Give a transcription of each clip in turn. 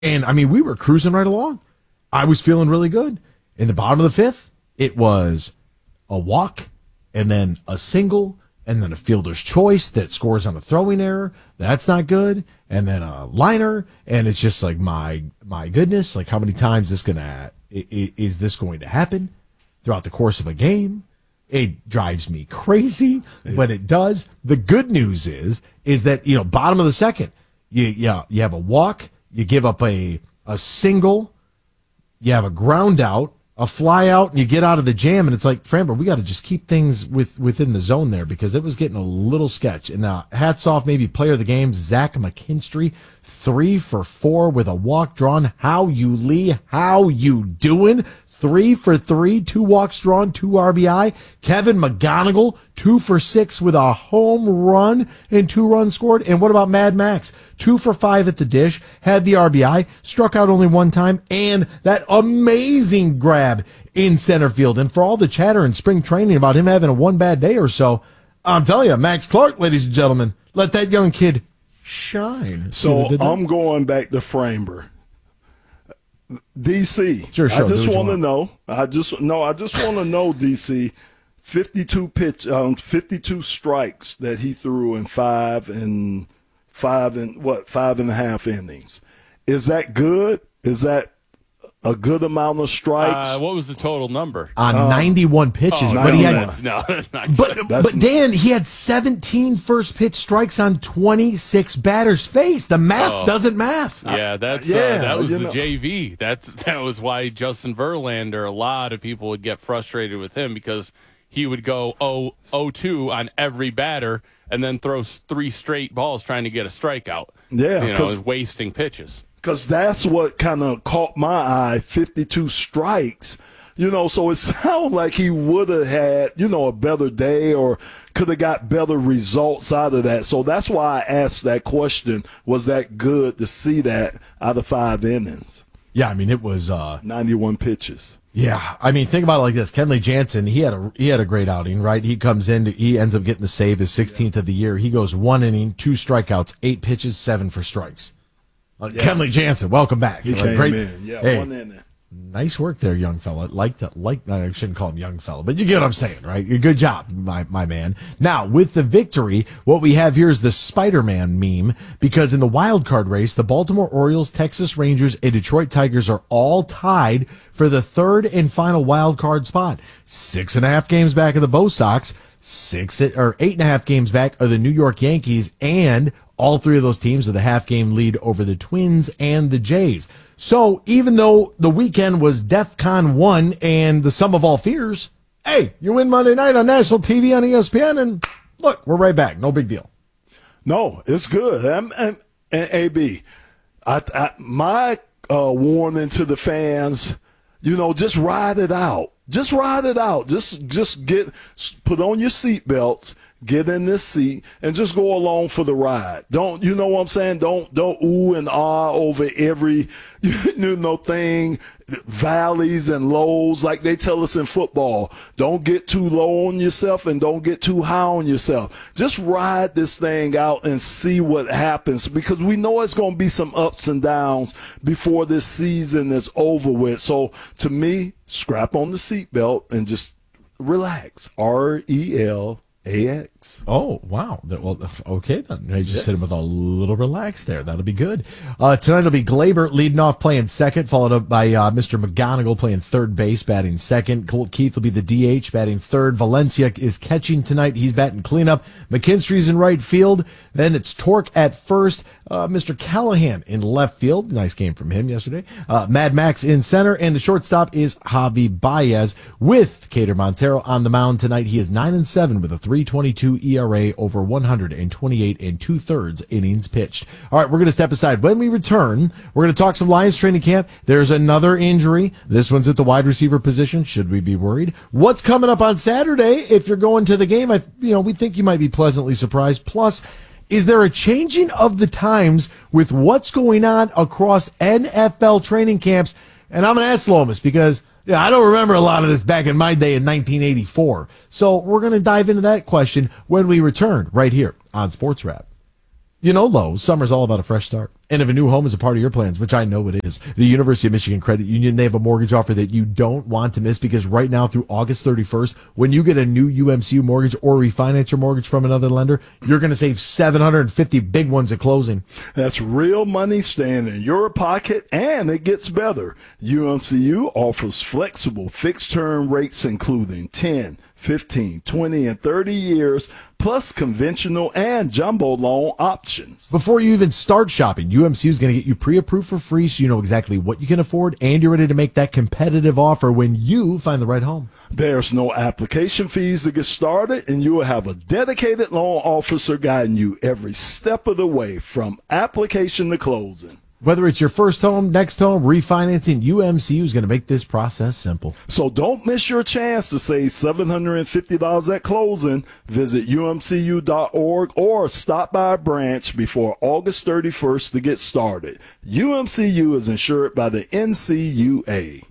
And, I mean, we were cruising right along. I was feeling really good. In the bottom of the fifth, it was a walk and then a single and then a fielder's choice that scores on a throwing error. That's not good. And then a liner. And it's just like, my goodness, like how many times is this going to happen throughout the course of a game? It drives me crazy, but it does. The good news is that, bottom of the second, you have a walk, you give up a single, you have a ground out, a fly out, and you get out of the jam, and it's like, Framber, we got to just keep things within the zone there because it was getting a little sketch. And hats off, maybe player of the game, Zach McKinstry, 3 for 4 with a walk drawn. How you, Lee? How you doing? 3 for 3, 2 walks drawn, 2 RBI. Kevin McGonigal, 2 for 6 with a home run and 2 runs scored. And what about Mad Max? 2 for 5 at the dish, had the RBI, struck out only 1 time, and that amazing grab in center field. And for all the chatter in spring training about him having a one bad day or so, I'm telling you, Max Clark, ladies and gentlemen, let that young kid shine. So I'm going back to Framber. DC, sure. I just want to know. I just want to know, DC, 52 strikes that he threw in 5.5 innings. Is that good? Is that a good amount of strikes? What was the total number? 91 pitches. But he had, that's not good. But Dan, he had 17 first pitch strikes on 26 batters faced. The math doesn't math. Yeah, that was the JV. That was why Justin Verlander, a lot of people would get frustrated with him because he would go 0-2 on every batter and then throw 3 straight balls trying to get a strikeout. Yeah, wasting pitches. Because that's what kind of caught my eye, 52 strikes. So it sounded like he would have had, a better day or could have got better results out of that. So that's why I asked that question. Was that good to see that out of 5 innings? Yeah, I mean, it was 91 pitches. Yeah, I mean, think about it like this. Kenley Jansen, he had a great outing, right? He comes in, he ends up getting the save, his 16th of the year. He goes 1 inning, 2 strikeouts, 8 pitches, 7 for strikes. Kenley Jansen, welcome back. He came in. Yeah, hey, 1 inning. Nice work there, young fella. I shouldn't call him young fella, but you get what I'm saying, right? Good job, my man. Now, with the victory, what we have here is the Spider-Man meme, because in the wild card race, the Baltimore Orioles, Texas Rangers, and Detroit Tigers are all tied for the 3rd and final wild card spot. 6.5 games back of the Bo Sox, 8.5 games back of the New York Yankees, and all 3 of those teams with a half-game lead over the Twins and the Jays. So even though the weekend was DEFCON 1 and the sum of all fears, hey, you win Monday night on national TV on ESPN, and look, we're right back. No big deal. No, it's good. And AB, my warning to the fans, just ride it out. Just ride it out. Just put on your seatbelts, get in this seat, and just go along for the ride. Don't, you know what I'm saying? Don't ooh and ah over every, thing, valleys and lows like they tell us in football. Don't get too low on yourself and don't get too high on yourself. Just ride this thing out and see what happens, because we know it's going to be some ups and downs before this season is over with. So to me, strap on the seatbelt and just relax. RELAX. Oh, wow. Well, okay, then. I just hit him with a little relax there. That'll be good. Tonight will be Glaber leading off, playing second, followed up by Mr. McGonigal playing third base, batting second. Colt Keith will be the DH, batting third. Valencia is catching tonight. He's batting cleanup. McKinstry's in right field. Then it's Torque at first. Mr. Callahan in left field. Nice game from him yesterday. Mad Max in center. And the shortstop is Javi Baez with Cater Montero on the mound tonight. He is 9-7 with a 3.22 ERA over 128 2/3 innings pitched. All right, we're going to step aside. When we return, we're going to talk some Lions training camp. There's another injury. This one's at the wide receiver position. Should we be worried? What's coming up on Saturday? If you're going to the game, we think you might be pleasantly surprised. Plus, is there a changing of the times with what's going on across NFL training camps? And I'm going to ask Lomas because I don't remember a lot of this back in my day in 1984. So we're going to dive into that question when we return right here on Sports Wrap. Lo, summer's all about a fresh start. And if a new home is a part of your plans, which I know it is, the University of Michigan Credit Union, they have a mortgage offer that you don't want to miss, because right now through August 31st, when you get a new UMCU mortgage or refinance your mortgage from another lender, you're going to save $750 big ones at closing. That's real money staying in your pocket, and it gets better. UMCU offers flexible fixed-term rates including 10, 15, 20, and 30 years, plus conventional and jumbo loan options. Before you even start shopping, UMCU is going to get you pre-approved for free, so you know exactly what you can afford, and you're ready to make that competitive offer when you find the right home. There's no application fees to get started, and you will have a dedicated loan officer guiding you every step of the way from application to closing. Whether it's your first home, next home, refinancing, UMCU is going to make this process simple. So don't miss your chance to save $750 at closing. Visit umcu.org or stop by a branch before August 31st to get started. UMCU is insured by the NCUA.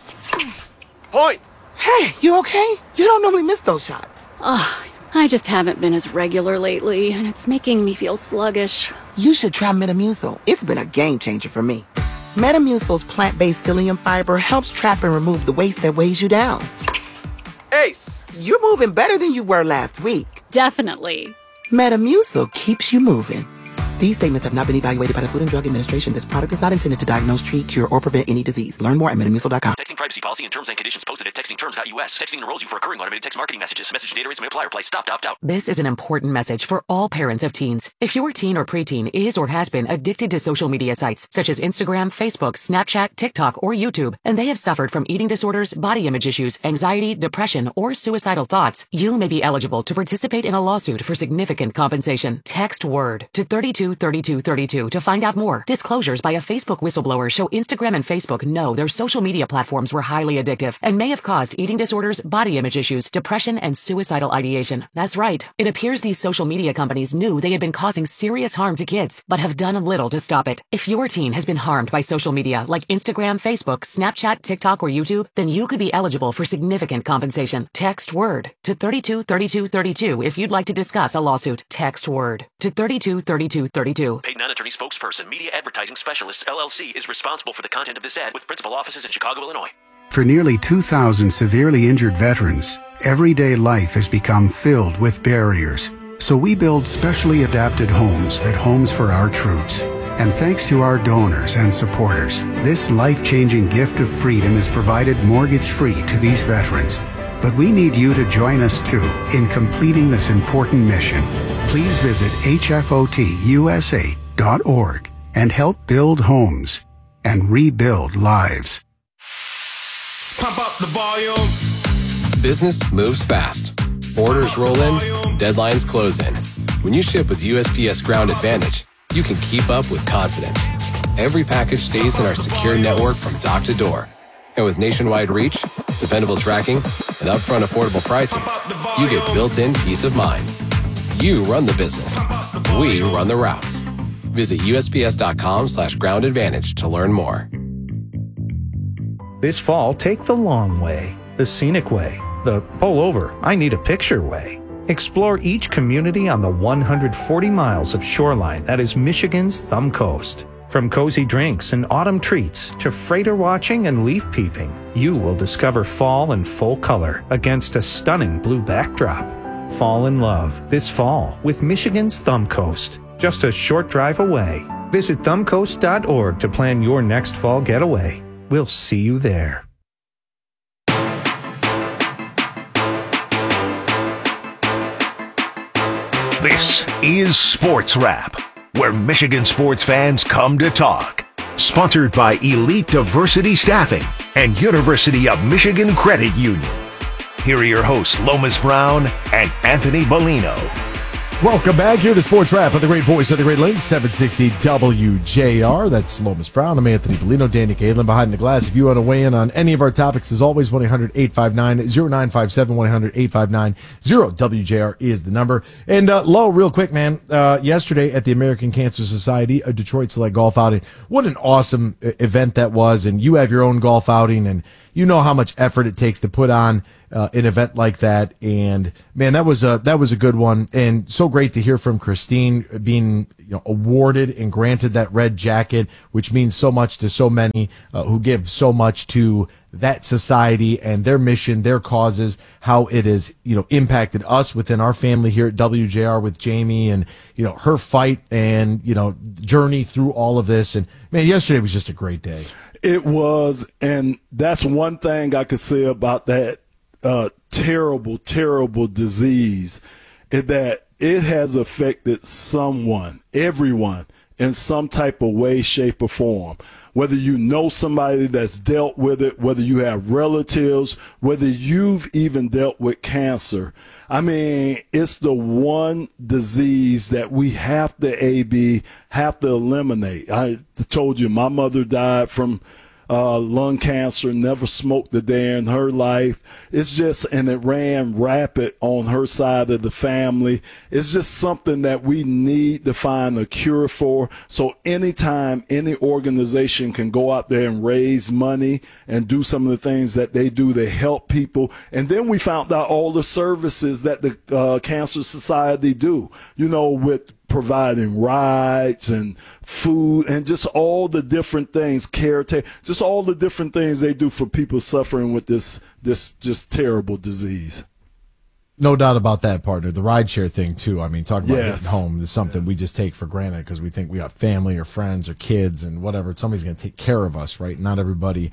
Point! Hey, you okay? You don't normally miss those shots. I just haven't been as regular lately, and it's making me feel sluggish. You should try Metamucil. It's been a game changer for me. Metamucil's plant-based psyllium fiber helps trap and remove the waste that weighs you down. Ace! You're moving better than you were last week. Definitely. Metamucil keeps you moving. These statements have not been evaluated by the Food and Drug Administration. This product is not intended to diagnose, treat, cure, or prevent any disease. Learn more at metamucil.com. Texting privacy policy and terms and conditions posted at textingterms.us. Texting enrolls you for recurring automated text marketing messages. Message data rates may apply. Reply stop to opt out. This is an important message for all parents of teens. If your teen or preteen is or has been addicted to social media sites such as Instagram, Facebook, Snapchat, TikTok, or YouTube, and they have suffered from eating disorders, body image issues, anxiety, depression, or suicidal thoughts, you may be eligible to participate in a lawsuit for significant compensation. Text WORD to 323232 to find out more. Disclosures by a Facebook whistleblower show Instagram and Facebook know their social media platforms were highly addictive and may have caused eating disorders, body image issues, depression, and suicidal ideation. That's right. It appears these social media companies knew they had been causing serious harm to kids, but have done little to stop it. If your teen has been harmed by social media like Instagram, Facebook, Snapchat, TikTok, or YouTube, then you could be eligible for significant compensation. Text WORD to 323232 if you'd like to discuss a lawsuit. Text WORD to 323232. Paid non-attorney spokesperson, Media Advertising Specialists, LLC, is responsible for the content of this ad with principal offices in Chicago, Illinois. For nearly 2,000 severely injured veterans, everyday life has become filled with barriers. So we build specially adapted homes at Homes for Our Troops. And thanks to our donors and supporters, this life-changing gift of freedom is provided mortgage-free to these veterans. But we need you to join us too in completing this important mission. Please visit hfotusa.org and help build homes and rebuild lives. Pump up the volume. Business moves fast. Orders roll in, deadlines close in. When you ship with USPS Ground Advantage, you can keep up with confidence. Every package stays in our secure network from dock to door. And with nationwide reach, dependable tracking, and upfront affordable pricing, you get built-in peace of mind. You run the business. We run the routes. Visit USPS.com/Ground Advantage to learn more. This fall, take the long way, the scenic way, the pull over, I need a picture way. Explore each community on the 140 miles of shoreline that is Michigan's Thumb Coast. From cozy drinks and autumn treats to freighter watching and leaf peeping, you will discover fall in full color against a stunning blue backdrop. Fall in love this fall with Michigan's Thumb Coast, just a short drive away. Visit thumbcoast.org to plan your next fall getaway. We'll see you there. This is Sports Wrap, where Michigan sports fans come to talk. Sponsored by Elite Diversity Staffing and University of Michigan Credit Union. Here are your hosts, Lomas Brown and Anthony Bellino. Welcome back here to Sports Wrap with the great voice of the Great Lakes, 760 WJR. That's Lomas Brown. I'm Anthony Bellino, Danny Galen behind the glass. If you want to weigh in on any of our topics, as always, 1-800-859-0957, 1-800-859-0WJR is the number. And Lo, real quick, man, yesterday at the American Cancer Society, a Detroit Select Golf Outing, what an awesome event that was. And you have your own golf outing, and you know how much effort it takes to put on an event like that. And man, that was a good one, and so great to hear from Christine being awarded and granted that red jacket, which means so much to so many who give so much to that society and their mission, their causes, how it has, impacted us within our family here at WJR with Jamie and, her fight and, journey through all of this. And man, yesterday was just a great day. It was. And that's one thing I could say about that terrible, terrible disease, is that it has affected someone, everyone, in some type of way, shape, or form. Whether you know somebody that's dealt with it, whether you have relatives, whether you've even dealt with cancer. I mean, it's the one disease that we have to eliminate. I told you my mother died from lung cancer, never smoked a day in her life. It's just, and it ran rapid on her side of the family. It's just something that we need to find a cure for. So anytime any organization can go out there and raise money and do some of the things that they do to help people. And then we found out all the services that the Cancer Society do, with providing rides and food and just all the different things, caretaker, just all the different things they do for people suffering with this just terrible disease. No doubt about that, partner. The rideshare thing, too. I mean, talking about Yes. getting home is something we just take for granted because we think we got family or friends or kids and whatever. Somebody's going to take care of us, right? Not everybody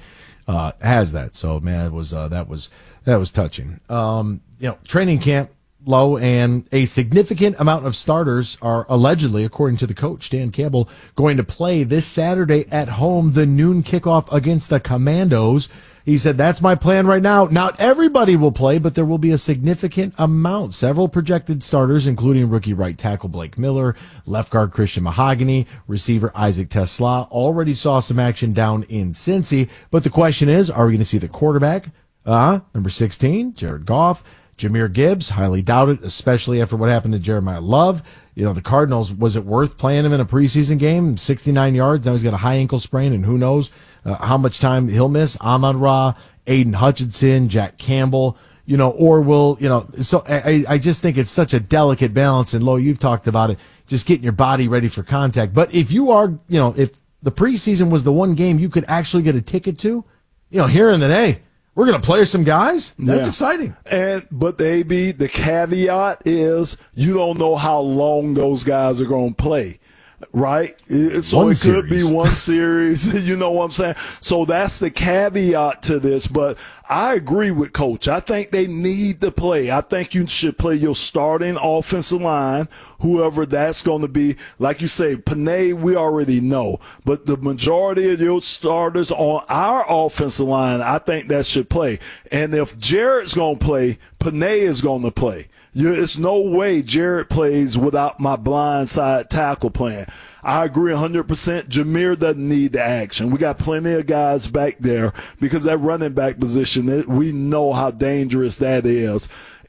has that. So, man, it was that was touching. Training camp low, and a significant amount of starters are allegedly, according to the coach, Dan Campbell, going to play this Saturday at home, the noon kickoff against the Commandos. He said, that's my plan right now. Not everybody will play, but there will be a significant amount. Several projected starters, including rookie right tackle Blake Miller, left guard Christian Mahogany, receiver Isaac Tesla, already saw some action down in Cincy. But the question is, are we going to see the quarterback? Number 16, Jared Goff. Jahmyr Gibbs, highly doubted, especially after what happened to Jeremiah Love. The Cardinals, was it worth playing him in a preseason game? 69 yards. Now he's got a high ankle sprain, and who knows how much time he'll miss. Amon-Ra, Aiden Hutchinson, Jack Campbell, or will, so I just think it's such a delicate balance. And Lo, you've talked about it, just getting your body ready for contact. But if you are, if the preseason was the one game you could actually get a ticket to, here in the day, we're going to play some guys. That's exciting. But the caveat is you don't know how long those guys are going to play, right? So it could be one series. You know what I'm saying? So that's the caveat to this. But I agree with Coach. I think they need to play. I think you should play your starting offensive line, whoever that's going to be. Like you say, Panay, we already know. But the majority of your starters on our offensive line, I think that should play. And if Jared's going to play, Panay is going to play. It's no way Jared plays without my blind side tackle playing. I agree 100%. Jahmyr doesn't need the action. We got plenty of guys back there because that running back position, we know how dangerous that is.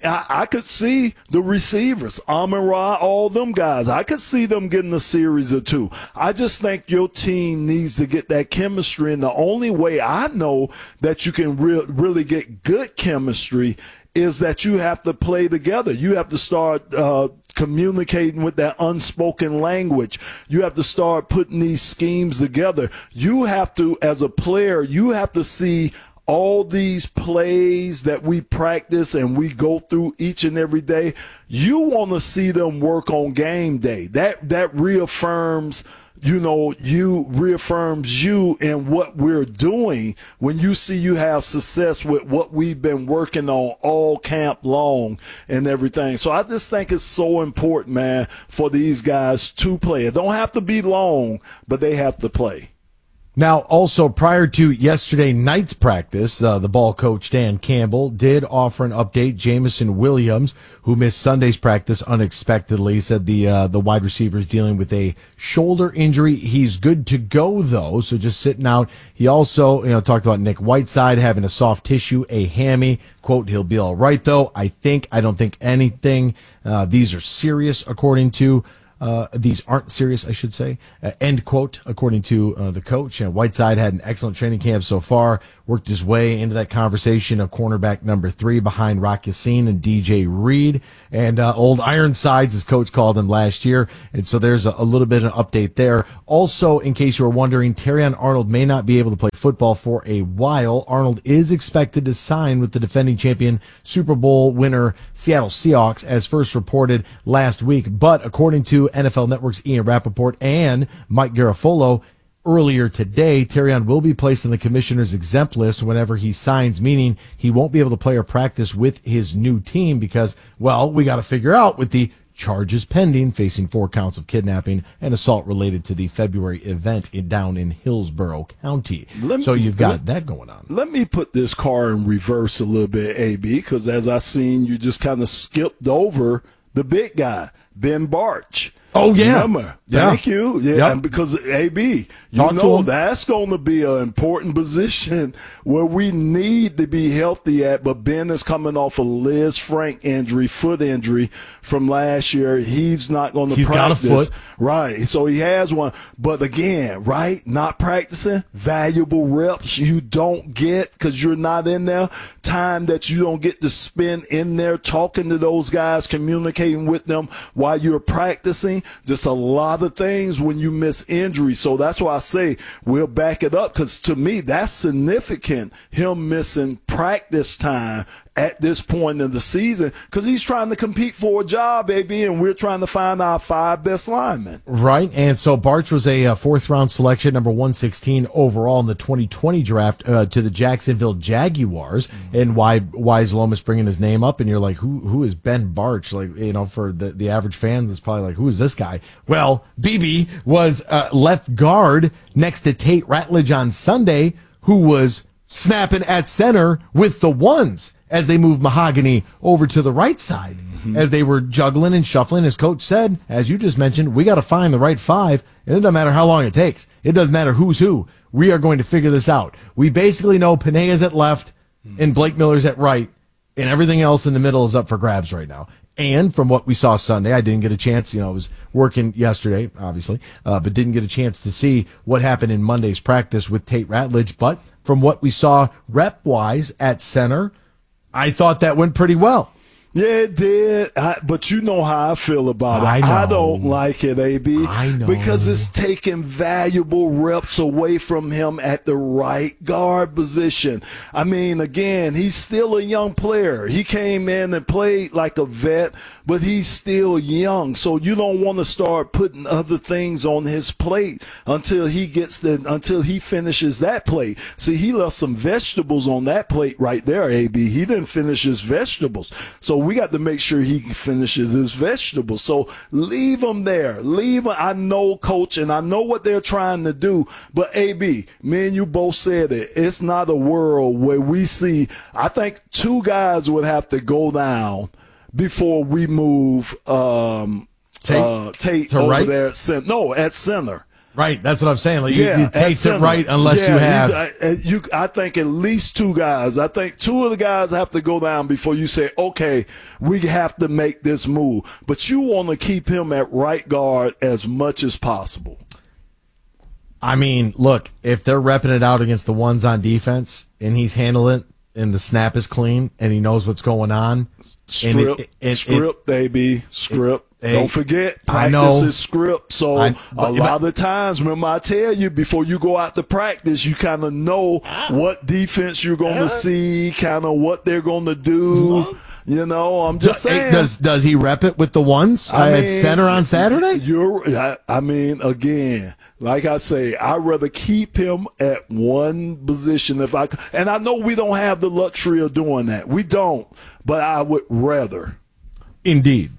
I could see the receivers, Amon-Ra, all them guys. I could see them getting a series or two. I just think your team needs to get that chemistry, and the only way I know that you can really get good chemistry is that you have to play together. You have to start communicating with that unspoken language. You have to start putting these schemes together. You have to, as a player, you have to see all these plays that we practice and we go through each and every day. You want to see them work on game day. That reaffirms reaffirms you in what we're doing when you see you have success with what we've been working on all camp long and everything. So I just think it's so important, man, for these guys to play. It don't have to be long, but they have to play. Now, also prior to yesterday night's practice, the ball coach Dan Campbell did offer an update. Jameson Williams, who missed Sunday's practice unexpectedly, said the wide receiver is dealing with a shoulder injury. He's good to go though, so just sitting out. He also, talked about Nick Whiteside having a soft tissue, a hammy. Quote, he'll be all right though. I don't think anything. These are serious, according to. These aren't serious, I should say. End quote, according to the coach. Whiteside had an excellent training camp so far. worked his way into that conversation of cornerback number 3 behind Rock Yassin and DJ Reed, and Old Ironsides, as coach called him last year. And so there's a little bit of an update there. Also, in case you were wondering, Terrion Arnold may not be able to play football for a while. Arnold is expected to sign with the defending champion Super Bowl winner Seattle Seahawks, as first reported last week. But according to NFL Network's Ian Rappaport and Mike Garafolo, earlier today, Terrion will be placed on the commissioner's exempt list whenever he signs, meaning he won't be able to play or practice with his new team because, well, we got to figure out with the charges pending, facing 4 counts of kidnapping and assault related to the February event down in Hillsborough County. So you've got that going on. Let me put this car in reverse a little bit, AB, because as I seen, you just kind of skipped over the big guy, Ben Bartch. Oh, yeah. Remember. Thank you. Yeah, Yep. and because, AB, Talk to him. that's going to be an important position where we need to be healthy at, but Ben is coming off a Liz Frank injury, foot injury from last year. He's not going to practice. He's got a foot. Right. So he has one. But again, right, not practicing, valuable reps you don't get because you're not in there, time that you don't get to spend in there talking to those guys, communicating with them while you're practicing. Just a lot of things when you miss injury. So that's why I say we'll back it up because to me, that's significant, him missing practice time at this point in the season because he's trying to compete for a job, baby, and we're trying to find our 5 best linemen. Right, and so Bartch was a 4th-round selection, number 116 overall in the 2020 draft to the Jacksonville Jaguars. And why is Lomas bringing his name up? And you're like, who is Ben Bartch? Like, you know, for the average fan that's probably like, who is this guy? Well, BB was left guard next to Tate Ratledge on Sunday, who was snapping at center with the ones as they moved Mahogany over to the right side. As they were juggling and shuffling, as coach said, as you just mentioned, we got to find the right 5, and it doesn't matter how long it takes. It doesn't matter who's who. We are going to figure this out. We basically know Panea's at left and Blake Miller's at right, and everything else in the middle is up for grabs right now. And from what we saw Sunday, I didn't get a chance, I was working yesterday, obviously, but didn't get a chance to see what happened in Monday's practice with Tate Ratledge. But from what we saw rep-wise at center, I thought that went pretty well. Yeah, it did. But you know how I feel about it. I don't like it, AB. I know. Because it's taking valuable reps away from him at the right guard position. I mean, again, he's still a young player. He came in and played like a vet, but he's still young. So you don't want to start putting other things on his plate until he finishes that plate. See, he left some vegetables on that plate right there, AB. He didn't finish his vegetables. So we got to make sure he finishes his vegetables. So leave him there. Leave him. I know, coach, and I know what they're trying to do. But, AB, me and you both said it. It's not a world where we see, I think 2 guys would have to go down before we move Tate over right? there at center. No, at center. Right, that's what I'm saying. Like, Yeah, you take it right unless you have. I think at least 2 guys. I think 2 of the guys have to go down before you say, okay, we have to make this move. But you want to keep him at right guard as much as possible. I mean, look, if they're repping it out against the ones on defense and he's handling it and the snap is clean and he knows what's going on. Script, baby, script. Don't forget, I know. practice is script. So a lot of times, remember I tell you, before you go out to practice, you kind of know what defense you're going to see, kind of what they're going to do. You know, I'm just saying. Does he rep it with the ones at center on Saturday? I mean, again, like I say, I'd rather keep him at one position and I know we don't have the luxury of doing that. We don't, but I would rather. Indeed.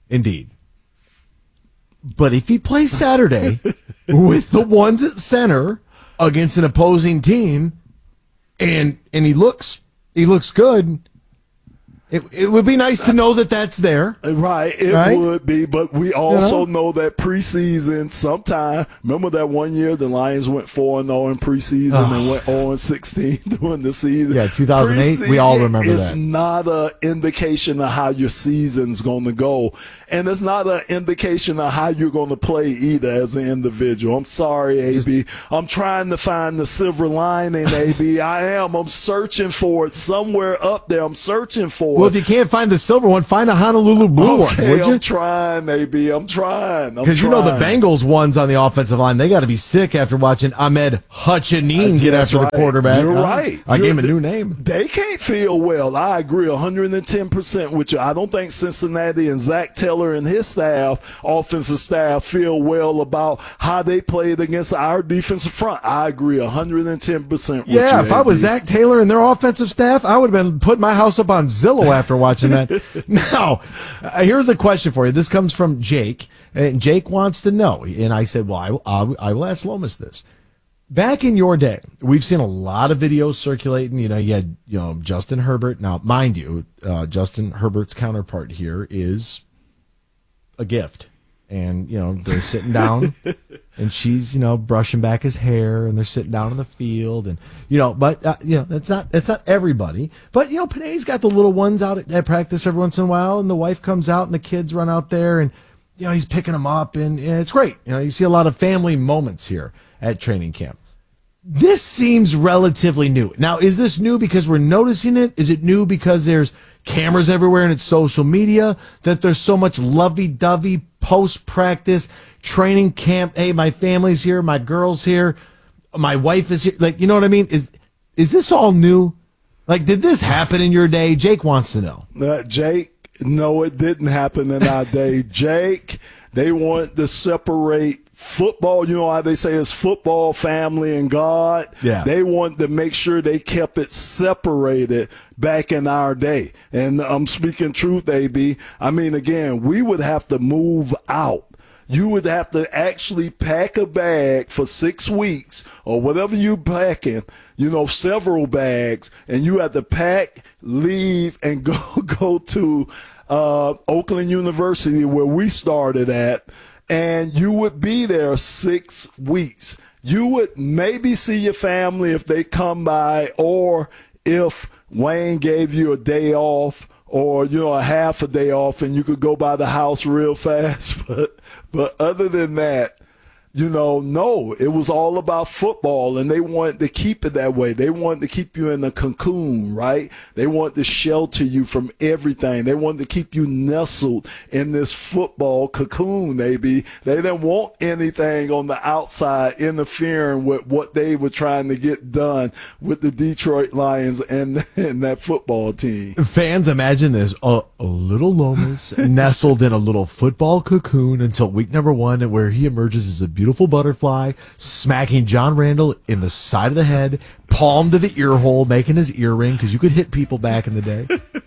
But if he plays Saturday with the ones at center against an opposing team and he looks good, It would be nice to know that that's there. Right, it would be, but we also know that preseason sometime. Remember that one year the Lions went 4-0 in preseason and went 0-16 during the season? Yeah, 2008, we all remember that. It's not an indication of how your season's going to go, and it's not an indication of how you're going to play either as an individual. I'm sorry, AB. I'm trying to find the silver lining, AB. I am. I'm searching for it somewhere up there. I'm searching for it. Well, if you can't find the silver one, find a Honolulu blue one, would you? I'm trying, AB. I'm trying. Because you know the Bengals ones on the offensive line, they got to be sick after watching Ahmed Hutchinine get after the quarterback. You're right. I gave him a new name. They can't feel well. I agree 110% with you. I don't think Cincinnati and Zach Taylor and his staff, offensive staff, feel well about how they played against our defensive front. I agree 110% with you. Yeah, if I was Zach Taylor and their offensive staff, I would have been putting my house up on Zillow after watching that. Now, here's a question for you. This comes from Jake, and Jake wants to know. And I said, well, I will ask Lomas this. Back in your day, we've seen a lot of videos circulating. You had Justin Herbert. Now, mind you, Justin Herbert's counterpart here is a gift. And, they're sitting down and she's, brushing back his hair and they're sitting down in the field and, but that's not everybody. But, Panay's got the little ones out at practice every once in a while and the wife comes out and the kids run out there and, he's picking them up and it's great. You see a lot of family moments here at training camp. This seems relatively new. Now, is this new because we're noticing it? Is it new because there's cameras everywhere and it's social media, that there's so much lovey-dovey post-practice training camp? Hey, my family's here, my girl's here, my wife is here. Like, you know what I mean? Is this all new? Like, did this happen in your day? Jake wants to know. Jake, no, it didn't happen in our day. Jake, they want to separate football. You know how they say it's football, family, and God? Yeah. They want to make sure they kept it separated back in our day. And I'm speaking truth, AB. I mean, again, we would have to move out. You would have to actually pack a bag for 6 weeks or whatever you're packing, several bags, and you have to pack, leave, and go to Oakland University where we started at. And you would be there 6 weeks. You would maybe see your family if they come by, or if Wayne gave you a day off, or a half a day off, and you could go by the house real fast. But other than that, no, it was all about football, and they wanted to keep it that way. They wanted to keep you in a cocoon, right? They wanted to shelter you from everything. They wanted to keep you nestled in this football cocoon, maybe. They didn't want anything on the outside interfering with what they were trying to get done with the Detroit Lions and that football team. Fans, imagine this. A little Lomas nestled in a little football cocoon until week number 1, where he emerges as a beautiful butterfly, smacking John Randall in the side of the head, palm to the ear hole, making his ear ring, because you could hit people back in the day.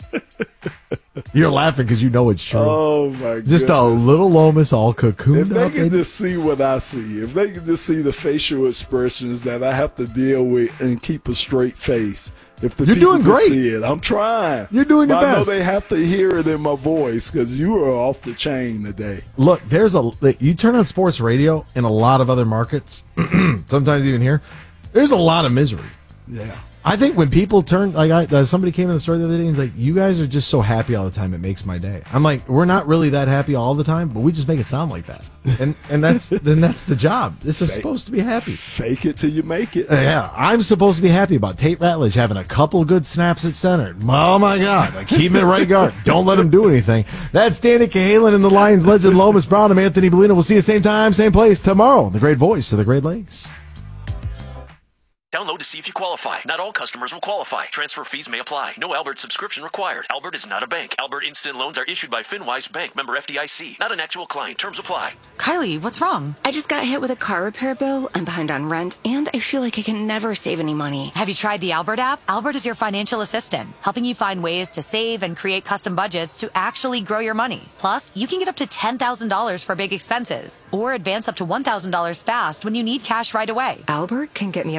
You're laughing because you know it's true. Oh, my God. Just a little Lomas all cocooned If they up. could just see what I see, if they could just see the facial expressions that I have to deal with and keep a straight face. If the You're people doing can great. see it, I'm trying. You're doing your but best. I know they have to hear it in my voice because you are off the chain today. Look, you turn on sports radio in a lot of other markets, sometimes even here, there's a lot of misery. Yeah. I think when people turn, somebody came in the store the other day and was like, you guys are just so happy all the time, it makes my day. I'm like, we're not really that happy all the time, but we just make it sound like that. And that's the job. This is supposed to be happy. Fake it till you make it. Yeah, I'm supposed to be happy about Tate Ratledge having a couple good snaps at center. Oh, my God. Like, keep him at right guard. Don't let him do anything. That's Danny Cahalan and the Lions legend Lomas Brown. I'm Anthony Bellino. We'll see you same time, same place tomorrow. The great voice of the Great Lakes. Download to see if you qualify. Not all customers will qualify. Transfer fees may apply. No Albert subscription required. Albert is not a bank. Albert Instant Loans are issued by FinWise Bank, member FDIC. Not an actual client. Terms apply. Kylie, what's wrong? I just got hit with a car repair bill. I'm behind on rent, and I feel like I can never save any money. Have you tried the Albert app? Albert is your financial assistant, helping you find ways to save and create custom budgets to actually grow your money. Plus, you can get up to $10,000 for big expenses, or advance up to $1,000 fast when you need cash right away. Albert can get me up to $10,000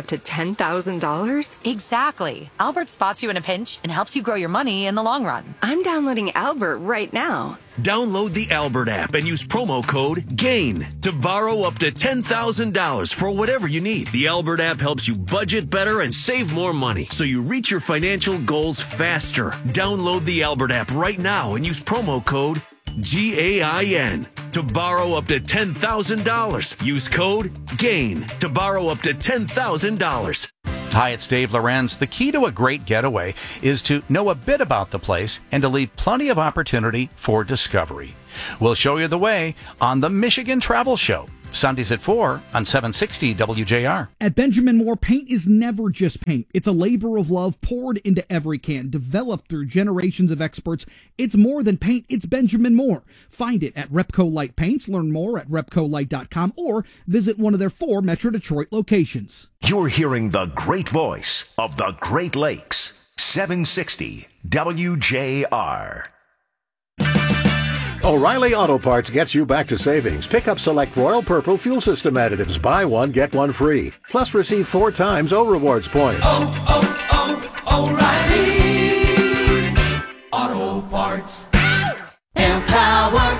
$10,000? Exactly. Albert spots you in a pinch and helps you grow your money in the long run. I'm downloading Albert right now. Download the Albert app and use promo code GAIN to borrow up to $10,000 for whatever you need. The Albert app helps you budget better and save more money so you reach your financial goals faster. Download the Albert app right now and use promo code GAIN to borrow up to $10,000. Use code GAIN to borrow up to $10,000. Hi, it's Dave Lorenz. The key to a great getaway is to know a bit about the place and to leave plenty of opportunity for discovery. We'll show you the way on the Michigan Travel Show, Sundays at 4 on 760 WJR. At Benjamin Moore, paint is never just paint. It's a labor of love poured into every can, developed through generations of experts. It's more than paint, it's Benjamin Moore. Find it at Repco Light Paints. Learn more at repcolight.com or visit one of their 4 Metro Detroit locations. You're hearing the great voice of the Great Lakes, 760 WJR. O'Reilly Auto Parts gets you back to savings. Pick up select Royal Purple fuel system additives. Buy one, get one free. Plus receive 4 times O-Rewards points. O'Reilly Auto Parts. Empower.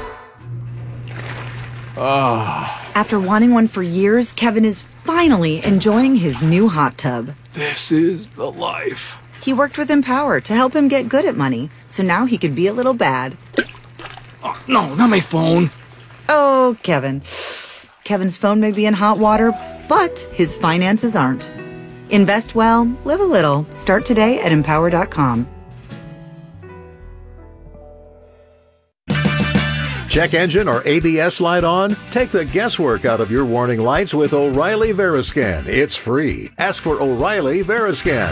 After wanting one for years, Kevin is finally enjoying his new hot tub. This is the life. He worked with Empower to help him get good at money, so now he could be a little bad. Oh, no, not my phone. Oh, Kevin. Kevin's phone may be in hot water, but his finances aren't. Invest well, live a little. Start today at Empower.com. Check engine or ABS light on? Take the guesswork out of your warning lights with O'Reilly Veriscan. It's free. Ask for O'Reilly Veriscan.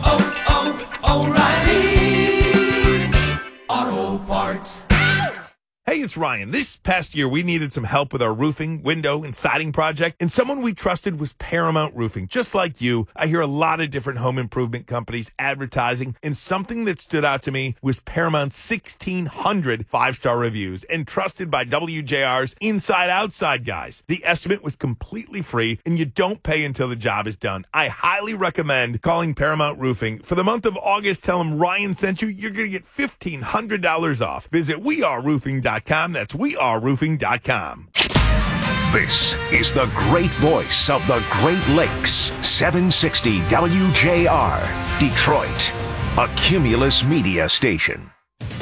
O'Reilly Auto Parts. Hey, it's Ryan. This past year, we needed some help with our roofing, window, and siding project, and someone we trusted was Paramount Roofing. Just like you, I hear a lot of different home improvement companies advertising, and something that stood out to me was Paramount's 1,600 5-star reviews and trusted by WJR's inside-outside guys. The estimate was completely free, and you don't pay until the job is done. I highly recommend calling Paramount Roofing. For the month of August, tell them Ryan sent you. You're going to get $1,500 off. Visit weareroofing.com. That's weareroofing.com. This is the great voice of the Great Lakes, 760 WJR, Detroit, a Cumulus media station.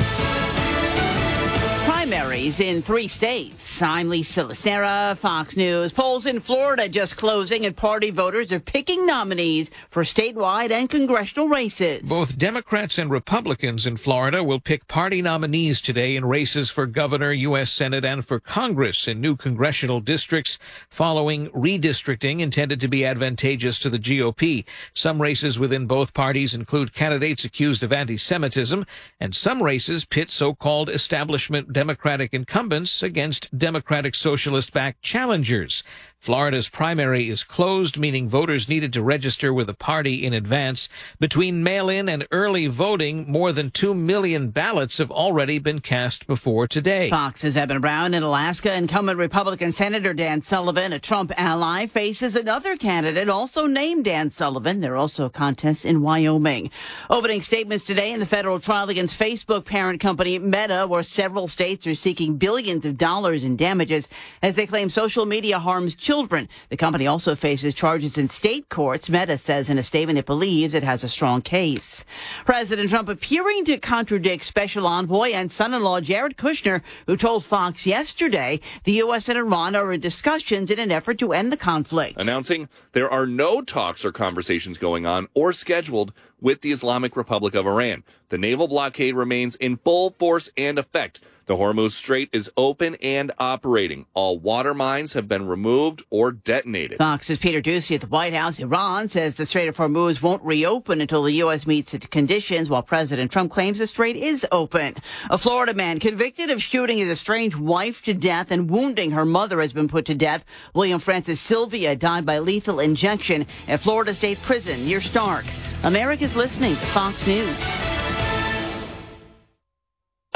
Primaries in 3 states. I'm Lisa Lacera, Fox News. Polls in Florida just closing, and party voters are picking nominees for statewide and congressional races. Both Democrats and Republicans in Florida will pick party nominees today in races for governor, U.S. Senate, and for Congress in new congressional districts following redistricting intended to be advantageous to the GOP. Some races within both parties include candidates accused of anti-Semitism, and some races pit so-called establishment Democratic incumbents against Democratic Socialist-backed challengers. Florida's primary is closed, meaning voters needed to register with a party in advance. Between mail-in and early voting, more than 2 million ballots have already been cast before today. Fox's Eben Brown in Alaska. Incumbent Republican Senator Dan Sullivan, a Trump ally, faces another candidate also named Dan Sullivan. There are also contests in Wyoming. Opening statements today in the federal trial against Facebook parent company Meta, where several states are seeking billions of dollars in damages as they claim social media harms children. The company also faces charges in state courts. Meta says in a statement it believes it has a strong case. President Trump appearing to contradict Special Envoy and son-in-law Jared Kushner, who told Fox yesterday the U.S. and Iran are in discussions in an effort to end the conflict. Announcing there are no talks or conversations going on or scheduled with the Islamic Republic of Iran. The naval blockade remains in full force and effect. The Hormuz Strait is open and operating. All water mines have been removed or detonated. Fox's Peter Doocy at the White House. Iran says the Strait of Hormuz won't reopen until the U.S. meets its conditions, while President Trump claims the strait is open. A Florida man convicted of shooting his estranged wife to death and wounding her mother has been put to death. William Francis Sylvia died by lethal injection at Florida State Prison near Stark. America's listening to Fox News.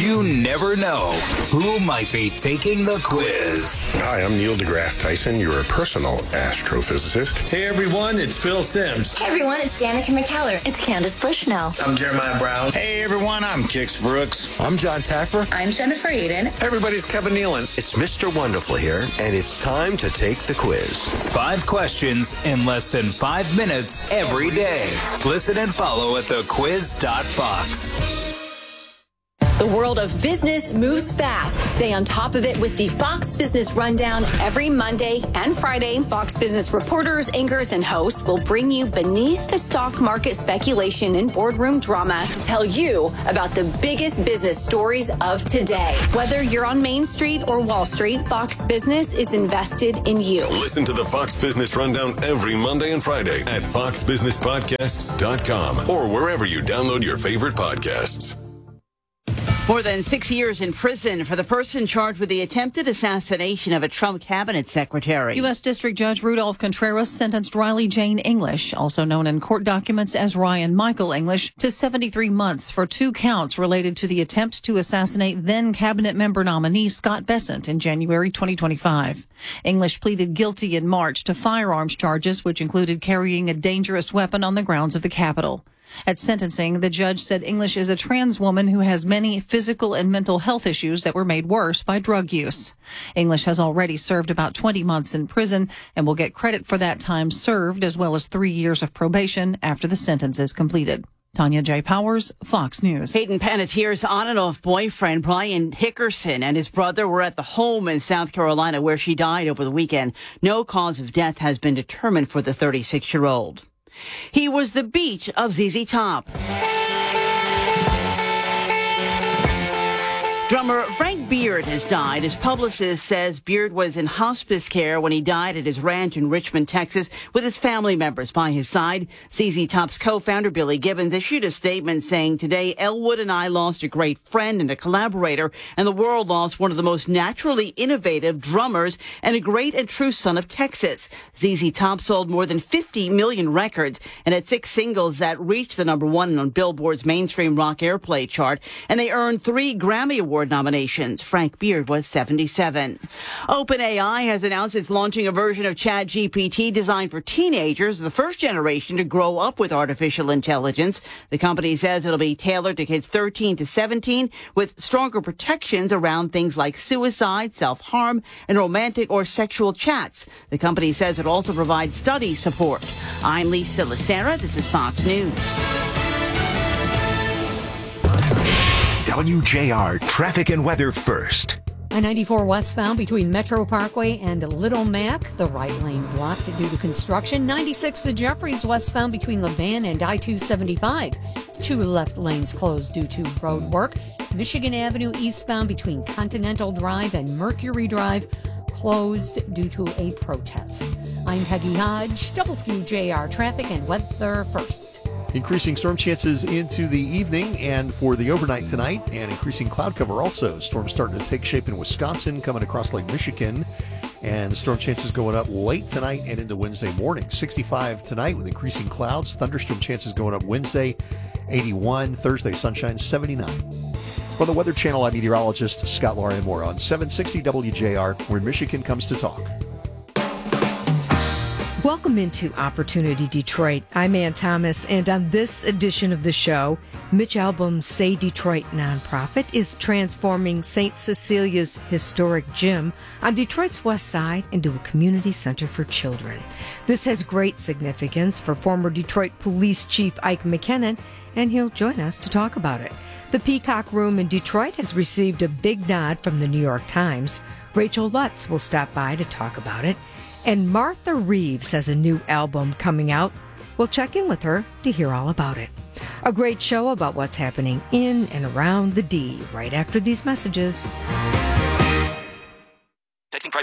You never know who might be taking the quiz. Hi, I'm Neil deGrasse Tyson, your personal astrophysicist. Hey everyone, it's Phil Sims. Hey everyone, it's Danica McKellar. It's Candace Bushnell. I'm Jeremiah Brown. Hey everyone, I'm Kix Brooks. I'm John Taffer. I'm Jennifer Aiden. Everybody's Kevin Nealon. It's Mr. Wonderful here, and it's time to take the quiz. 5 questions in less than 5 minutes every day. Listen and follow at thequiz.fox. The world of business moves fast. Stay on top of it with the Fox Business Rundown every Monday and Friday. Fox Business reporters, anchors, and hosts will bring you beneath the stock market speculation and boardroom drama to tell you about the biggest business stories of today. Whether you're on Main Street or Wall Street, Fox Business is invested in you. Listen to the Fox Business Rundown every Monday and Friday at foxbusinesspodcasts.com or wherever you download your favorite podcasts. More than 6 years in prison for the person charged with the attempted assassination of a Trump cabinet secretary. U.S. District Judge Rudolph Contreras sentenced Riley Jane English, also known in court documents as Ryan Michael English, to 73 months for 2 counts related to the attempt to assassinate then cabinet member nominee Scott Bessent in January 2025. English pleaded guilty in March to firearms charges, which included carrying a dangerous weapon on the grounds of the Capitol. At sentencing, the judge said English is a trans woman who has many physical and mental health issues that were made worse by drug use. English has already served about 20 months in prison and will get credit for that time served as well as 3 years of probation after the sentence is completed. Tanya J. Powers, Fox News. Hayden Panettiere's on and off boyfriend, Brian Hickerson, and his brother were at the home in South Carolina where she died over the weekend. No cause of death has been determined for the 36-year-old. He was the beat of ZZ Top. Drummer Frank Beard has died. His publicist says Beard was in hospice care when he died at his ranch in Richmond, Texas, with his family members by his side. ZZ Top's co-founder Billy Gibbons issued a statement saying, "Today, Elwood and I lost a great friend and a collaborator, and the world lost one of the most naturally innovative drummers and a great and true son of Texas." ZZ Top sold more than 50 million records and had 6 singles that reached the #1 on Billboard's mainstream rock airplay chart, and they earned 3 Grammy Award nominations. Frank Beard was 77. OpenAI has announced it's launching a version of ChatGPT designed for teenagers, the first generation to grow up with artificial intelligence. The company says it'll be tailored to kids 13 to 17 with stronger protections around things like suicide, self-harm, and romantic or sexual chats. The company says it also provides study support. I'm Lisa Lacera. This is Fox News. WJR traffic and weather first. I-94 westbound between Metro Parkway and Little Mac, the right lane blocked due to construction. 96 to Jeffries westbound between Levan and I-275. 2 left lanes closed due to road work. Michigan Avenue eastbound between Continental Drive and Mercury Drive closed due to a protest. I'm Peggy Hodge, WJR traffic and weather first. Increasing storm chances into the evening and for the overnight tonight, and increasing cloud cover also. Storms starting to take shape in Wisconsin, coming across Lake Michigan, and the storm chances going up late tonight and into Wednesday morning. 65 tonight with increasing clouds. Thunderstorm chances going up Wednesday, 81. Thursday, sunshine, 79. For the Weather Channel, I'm meteorologist Scott Larimore on 760 WJR, where Michigan comes to talk. Welcome into Opportunity Detroit. I'm Ann Thomas, and on this edition of the show, Mitch Albom's Say Detroit nonprofit is transforming St. Cecilia's historic gym on Detroit's west side into a community center for children. This has great significance for former Detroit Police Chief Ike McKinnon, and he'll join us to talk about it. The Peacock Room in Detroit has received a big nod from the New York Times. Rachel Lutz will stop by to talk about it. And Martha Reeves has a new album coming out. We'll check in with her to hear all about it. A great show about what's happening in and around the D right after these messages. Texting private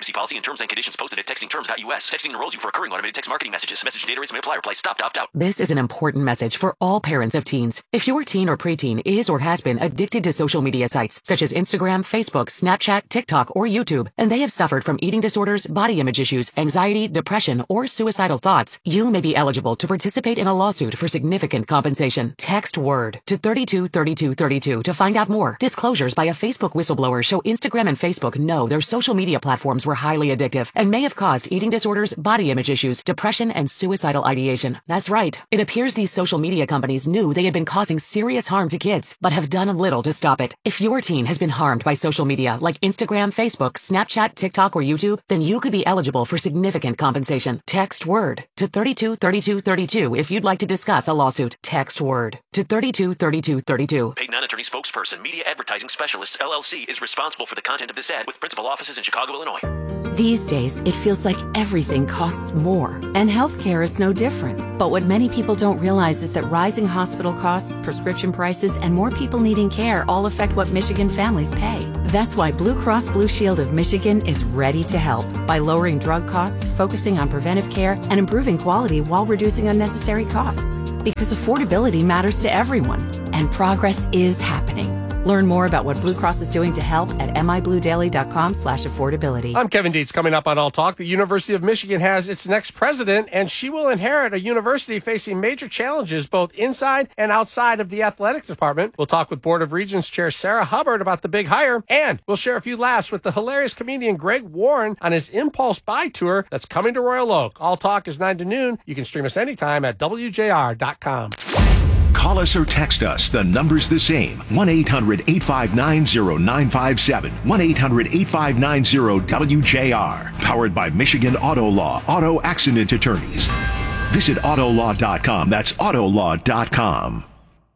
privacy policy and terms and conditions posted at textingterms.us. Texting enrolls you for recurring automated text marketing messages. Message data rates may apply. Reply stop to opt out. This is an important message for all parents of teens. If your teen or preteen is or has been addicted to social media sites such as Instagram, Facebook, Snapchat, TikTok, or YouTube, and they have suffered from eating disorders, body image issues, anxiety, depression, or suicidal thoughts, you may be eligible to participate in a lawsuit for significant compensation. Text WORD to 323232 to find out more. Disclosures by a Facebook whistleblower show Instagram and Facebook know their social media platforms were highly addictive and may have caused eating disorders, body image issues, depression, and suicidal ideation. That's right. It appears these social media companies knew they had been causing serious harm to kids, but have done little to stop it. If your teen has been harmed by social media like Instagram, Facebook, Snapchat, TikTok, or YouTube, then you could be eligible for significant compensation. Text WORD to 323232 if you'd like to discuss a lawsuit. Text WORD to 323232. Paid non-attorney spokesperson, Media Advertising Specialists, LLC, is responsible for the content of this ad with principal offices in Chicago, Illinois. These days, it feels like everything costs more, and healthcare is no different. But what many people don't realize is that rising hospital costs, prescription prices, and more people needing care all affect what Michigan families pay. That's why Blue Cross Blue Shield of Michigan is ready to help by lowering drug costs, focusing on preventive care, and improving quality while reducing unnecessary costs. Because affordability matters to everyone, and progress is happening. Learn more about what Blue Cross is doing to help at mibluedaily.com/affordability. I'm Kevin Dietz. Coming up on All Talk, the University of Michigan has its next president, and she will inherit a university facing major challenges both inside and outside of the athletic department. We'll talk with Board of Regents Chair Sarah Hubbard about the big hire, and we'll share a few laughs with the hilarious comedian Greg Warren on his Impulse Buy tour that's coming to Royal Oak. All Talk is 9 to noon. You can stream us anytime at WJR.com. Call us or text us. The number's the same. 1-800-859-0957. 1-800-859-WJR. Powered by Michigan Auto Law. Auto Accident Attorneys. Visit Autolaw.com. That's Autolaw.com.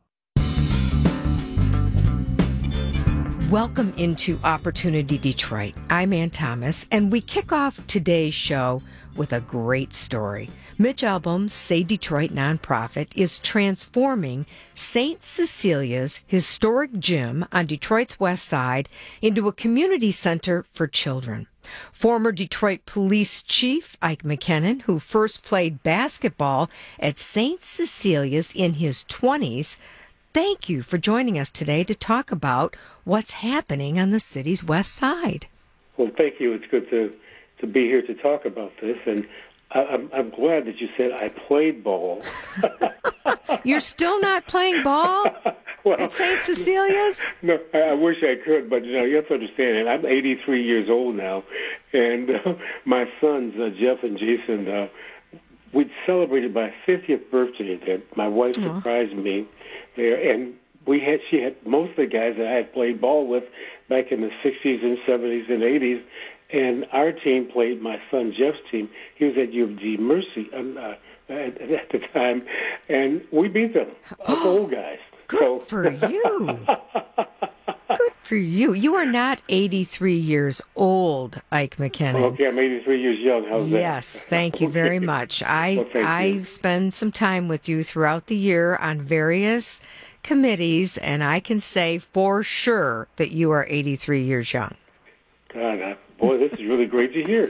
Welcome into Opportunity Detroit. I'm Ann Thomas, and we kick off today's show with a great story. Mitch Albom's Say Detroit nonprofit is transforming St. Cecilia's historic gym on Detroit's west side into a community center for children. Former Detroit Police Chief Ike McKinnon, who first played basketball at St. Cecilia's in his 20s, thank you for joining us today to talk about what's happening on the city's west side. Well, thank you. It's good to be here to talk about this, and I'm glad that you said I played ball. You're still not playing ball at St. Cecilia's? No, I wish I could, but you have to understand, I'm 83 years old now, and my sons, Jeff and Jason, we celebrated my 50th birthday that my wife surprised me there, and she had most of the guys that I had played ball with back in the 60s and 70s and 80s. And our team played my son Jeff's team. He was at U of D Mercy at the time, and we beat them, us old guys. Good for you. Good for you. You are not 83 years old, Ike McKinnon. Okay, I'm 83 years young. How's that? Yes, thank you very much. I spend some time with you throughout the year on various committees, and I can say for sure that you are 83 years young. God, boy, this is really great to hear.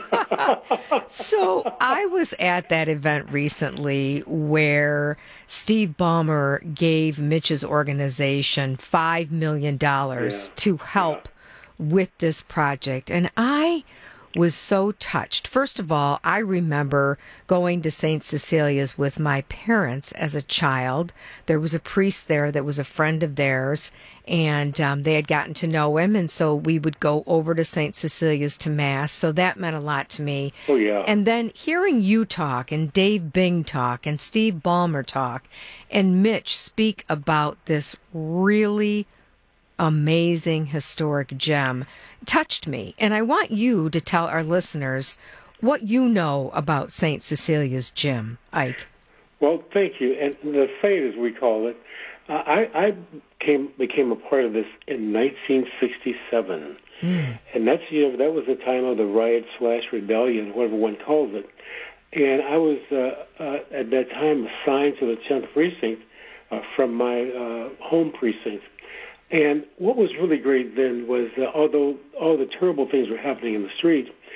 So I was at that event recently where Steve Ballmer gave Mitch's organization $5 million to help with this project. And I was so touched. First of all, I remember going to St. Cecilia's with my parents as a child. There was a priest there that was a friend of theirs, and they had gotten to know him, and so we would go over to St. Cecilia's to Mass, so that meant a lot to me. Oh, yeah. And then hearing you talk, and Dave Bing talk, and Steve Ballmer talk, and Mitch speak about this really amazing historic gem touched me. And I want you to tell our listeners what you know about St. Cecilia's gym, Ike. Well, thank you. And the Saint, as we call it, I became a part of this in 1967. And that was the time of the riot/rebellion, whatever one calls it. And I was, at that time, assigned to the 10th precinct from my home precinct. And what was really great then was, although all the terrible things were happening in the street,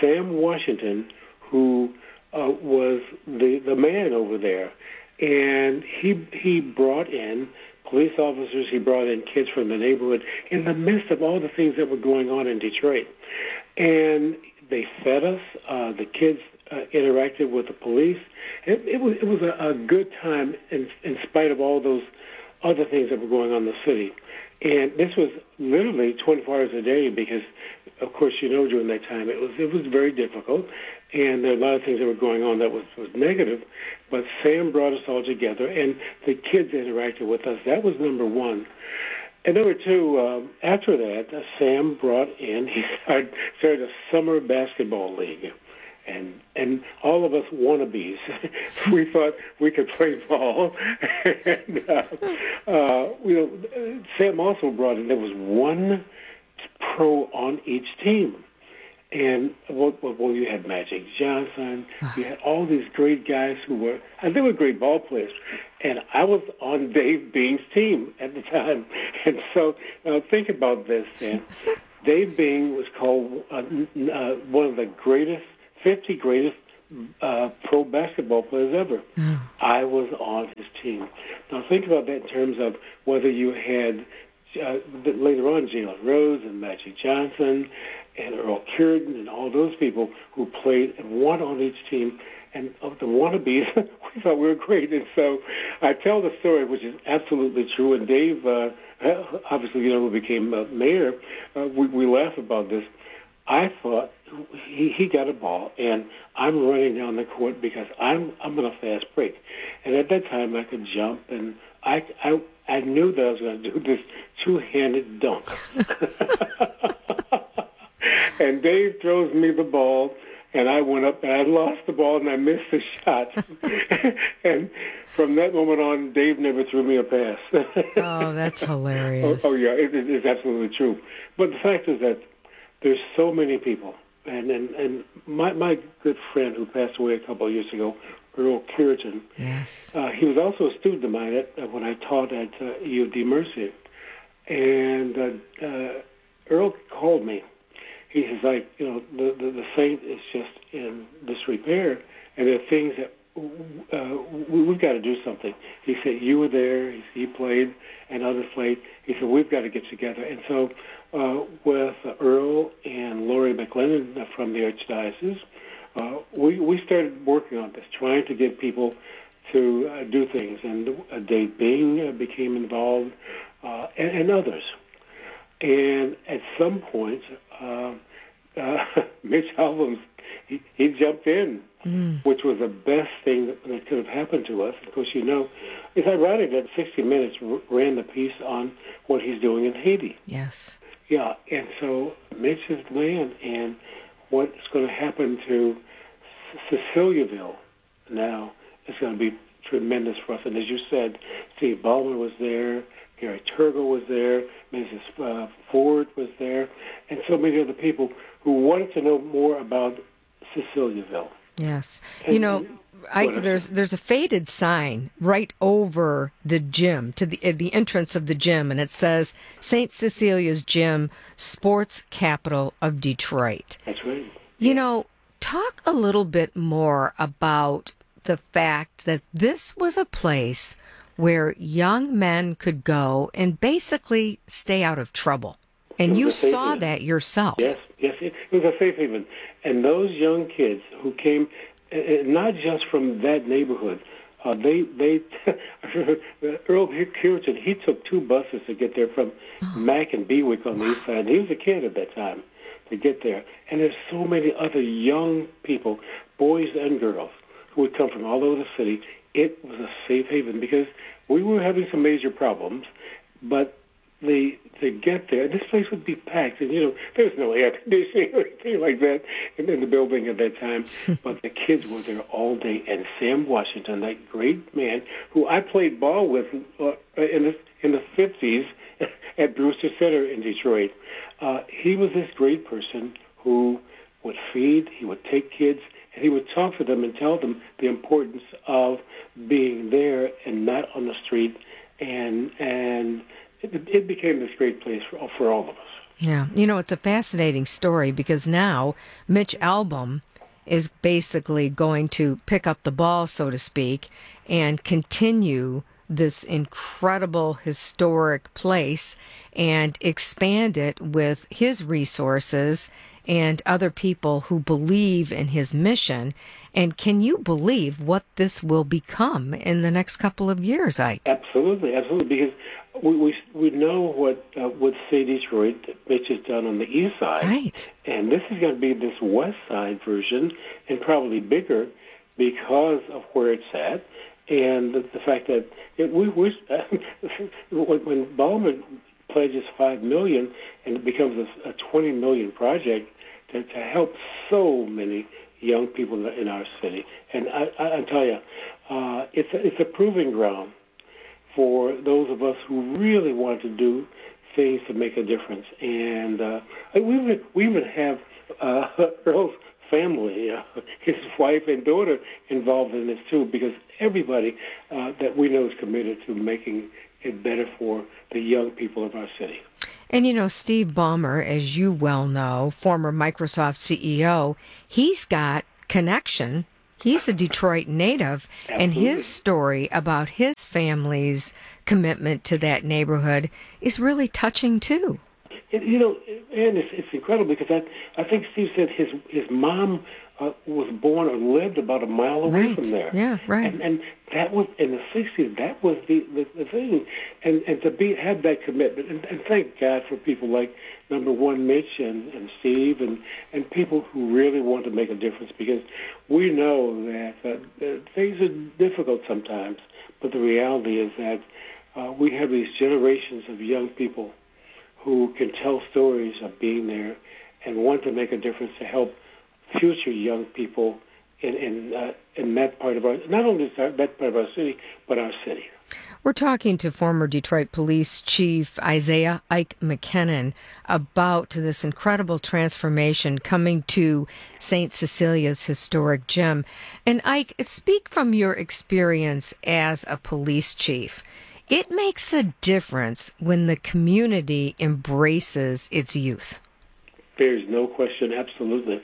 Sam Washington, who was the man over there. And he brought in police officers, he brought in kids from the neighborhood in the midst of all the things that were going on in Detroit. And they fed us. The kids interacted with the police. It was a good time in spite of all those other things that were going on in the city. And this was literally 24 hours a day because, of course, during that time it was very difficult. And there were a lot of things that were going on that was negative. But Sam brought us all together, and the kids interacted with us. That was number one. And number two, after that, Sam he started a summer basketball league. And all of us wannabes, we thought we could play ball. And, Sam also brought in, there was one pro on each team. And you had Magic Johnson, you had all these great guys they were great ball players. And I was on Dave Bing's team at the time. And so think about this, Dan. Dave Bing was called one of the 50 greatest pro basketball players ever. I was on his team. Now think about that in terms of whether you had later on Jalen Rose and Magic Johnson and Earl Cureton and all those people who played and won on each team. And of the wannabes, we thought we were great. And so I tell the story, which is absolutely true. And Dave, obviously, who became mayor, we laugh about this. I thought he got a ball, and I'm running down the court because I'm on a fast break. And at that time, I could jump, and I knew that I was going to do this two-handed dunk. And Dave throws me the ball, and I went up, and I lost the ball, and I missed the shot. And from that moment on, Dave never threw me a pass. Oh, that's hilarious. Oh yeah, it's absolutely true. But the fact is that there's so many people, and my good friend who passed away a couple of years ago, Earl Cureton, yes, he was also a student of mine when I taught at U of D Mercy. And Earl called me. He says, the Saint is just in disrepair, and there are things that we've got to do something. He said, you were there, he played, and others played. He said, we've got to get together. And so with Earl and Lori McLennan from the Archdiocese, we started working on this, trying to get people to do things. And Dave Bing became involved, and others. And at some point, Mitch Albom, he jumped in, which was the best thing that could have happened to us. Of course, it's ironic that 60 Minutes ran the piece on what he's doing in Haiti. Yes. Yeah, and so Mitch is the man, and what's going to happen to Ceciliaville now is going to be tremendous for us. And as you said, Steve Ballmer was there, Gary Turgle was there, Mrs. Ford was there, and so many other people who wanted to know more about Ceciliaville. Yes. There's a faded sign right over the gym, to the entrance of the gym, and it says St. Cecilia's Gym, Sports Capital of Detroit. That's right. Talk a little bit more about the fact that this was a place where young men could go and basically stay out of trouble. And you saw that yourself. Yes, it was a safe haven. And those young kids who came, not just from that neighborhood, Earl Cureton, he took 2 buses to get there from Mack and Bewick on the east side. He was a kid at that time to get there. And there's so many other young people, boys and girls, who would come from all over the city. It was a safe haven because we were having some major problems, but to get there, this place would be packed, and there was no air conditioning or anything like that in the building at that time. But the kids were there all day, and Sam Washington, that great man who I played ball with in the 50s at Brewster Center in Detroit, he was this great person who would feed, he would take kids, and he would talk to them and tell them the importance of being there and not on the street, and it became this great place for all of us. Yeah. It's a fascinating story because now Mitch Albom is basically going to pick up the ball, so to speak, and continue this incredible historic place and expand it with his resources and other people who believe in his mission. And can you believe what this will become in the next couple of years, Ike? Absolutely, because we know what Say Detroit, Mitch has done on the east side, right? And this is going to be this west side version, and probably bigger because of where it's at, and the fact that when Balmer pledges $5 million and it becomes a $20 million project to help so many young people in our city, and I tell you, it's a proving ground for those of us who really want to do things to make a difference. And we even have Earl's family, his wife and daughter, involved in this too, because everybody that we know is committed to making it better for the young people of our city. And Steve Ballmer, as you well know, former Microsoft CEO, he's got connection. He's a Detroit native, Absolutely. And his story about his family's commitment to that neighborhood is really touching too. And it's incredible because I think Steve said his mom was born or lived about a mile away from there. Yeah, right. And that was in the 60s. That was the thing, and to have that commitment. And thank God for people like number one Mitch and Steve and people who really want to make a difference, because we know that things are difficult sometimes. But the reality is that we have these generations of young people who can tell stories of being there and want to make a difference to help future young people in that part of our, not only that part of our city, but our city. We're talking to former Detroit Police Chief Isaiah Ike McKinnon about this incredible transformation coming to St. Cecilia's historic gym. And Ike, speak from your experience as a police chief. It makes a difference when the community embraces its youth. There's no question, absolutely.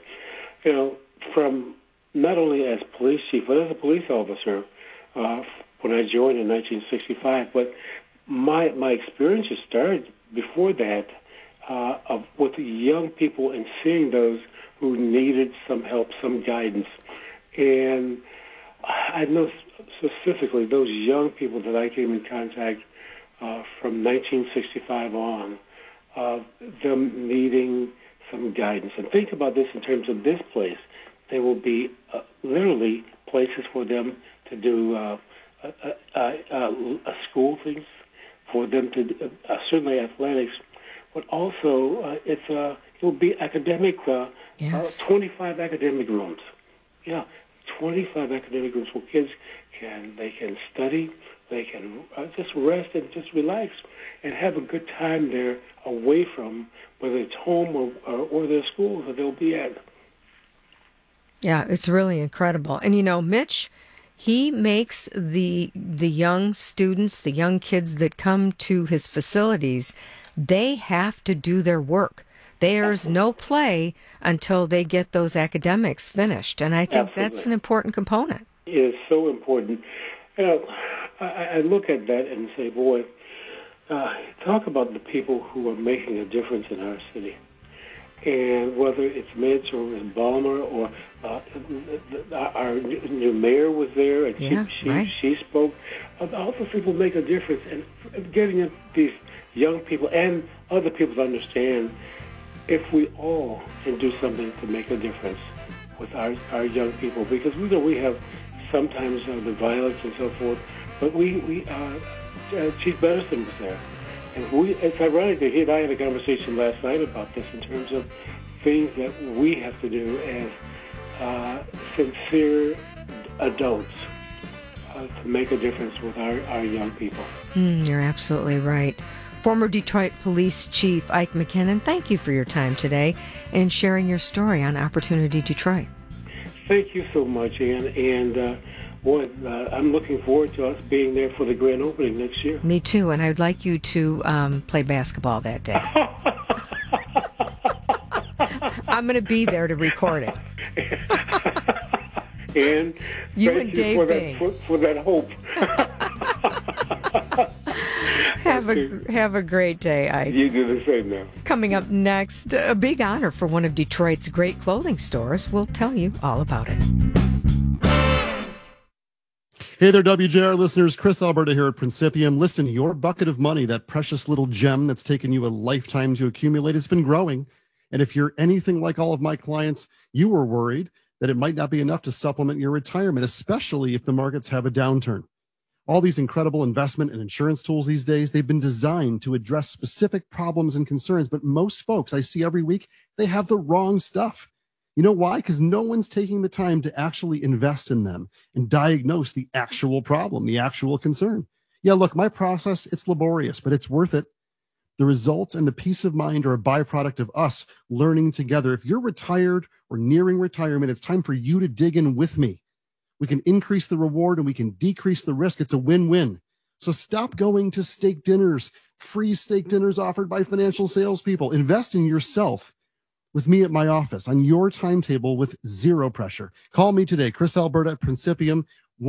From not only as police chief, but as a police officer, when I joined in 1965, but my experiences started before that with the young people and seeing those who needed some help, some guidance. And I know specifically those young people that I came in contact from 1965 on, them needing some guidance. And think about this in terms of this place. There will be literally places for them to do school things, for them to do, certainly athletics, but also it will be academic, 25 academic rooms. Yeah, 25 academic rooms where kids can study, they can just rest and just relax and have a good time there away from whether it's home or their schools that they'll be at. Yeah, it's really incredible. And Mitch, he makes the young students, the young kids that come to his facilities, they have to do their work. There's no play until they get those academics finished. And I think that's an important component. It is so important. I look at that and say, boy, talk about the people who are making a difference in our city. And whether it's Mitch or it's Balmer or our new mayor was there and she spoke, all those people make a difference. And getting these young people and other people to understand, if we all can do something to make a difference with our young people, because we have sometimes the violence and so forth, but Chief Bettison was there. And it's ironic that he and I had a conversation last night about this in terms of things that we have to do as sincere adults to make a difference with our young people. You're absolutely right. Former Detroit Police Chief Ike McKinnon, thank you for your time today and sharing your story on Opportunity Detroit. Thank you so much, Ann. And I'm looking forward to us being there for the grand opening next year. Me too, and I'd like you to play basketball that day. I'm going to be there to record it. And you thank and you Dave for Bing. for that hope. Have a great day, Ike. You do the same now. Coming up next, a big honor for one of Detroit's great clothing stores. We'll tell you all about it. Hey there, WJR listeners. Chris Alberta here at Principium. Listen, your bucket of money, that precious little gem that's taken you a lifetime to accumulate, has been growing. And if you're anything like all of my clients, you were worried that it might not be enough to supplement your retirement, especially if the markets have a downturn. All these incredible investment and insurance tools these days, they've been designed to address specific problems and concerns. But most folks I see every week, they have the wrong stuff. You know why? Because no one's taking the time to actually invest in them and diagnose the actual problem, the actual concern. Yeah, look, my process, it's laborious, but it's worth it. The results and the peace of mind are a byproduct of us learning together. If you're retired or nearing retirement, it's time for you to dig in with me. We can increase the reward and we can decrease the risk. It's a win-win. So stop going to steak dinners, free steak dinners offered by financial salespeople. Invest in yourself with me at my office on your timetable with zero pressure. Call me today, Chris Alberta at Principium,